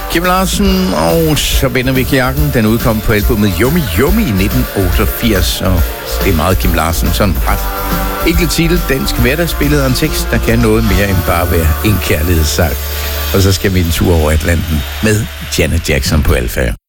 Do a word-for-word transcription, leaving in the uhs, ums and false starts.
Kim Larsen, og så vender vi jakken. Den udkom på albumet Yummy Yummy i nitten otteogfirs, og det er meget Kim Larsen. Sådan ret enkel titel, dansk hverdagsbillede og en tekst, der kan noget mere end bare være en kærlighedssang. Og så skal vi en tur over Atlanten med Janet Jackson på Alfa.